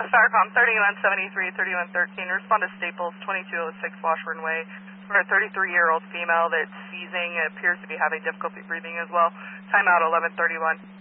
Firecom 3173, 3113. Respond to Staples 2206 Washburn Way for a 33-year-old female that's seizing. It appears to be having difficulty breathing as well. Timeout 1131.